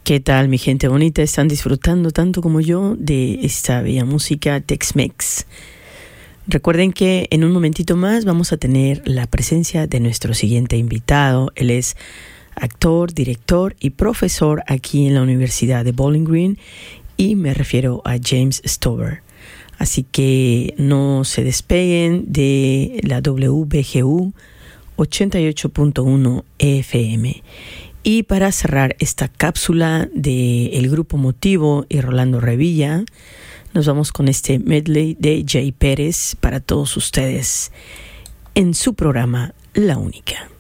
¿Qué tal, mi gente bonita? ¿Están disfrutando tanto como yo de esta bella música Tex-Mex? Recuerden que en un momentito más vamos a tener la presencia de nuestro siguiente invitado. Él es actor, director y profesor aquí en la Universidad de Bowling Green y me refiero a James Stover. Así que no se despeguen de la WBGU 88.1 FM. Y para cerrar esta cápsula de El Grupo Motivo y Rolando Revilla, nos vamos con este medley de Jay Pérez para todos ustedes en su programa La Única.